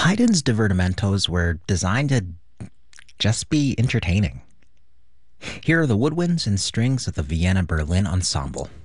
Haydn's divertimentos were designed to just be entertaining. Here are the woodwinds and strings of the Vienna Berlin Ensemble.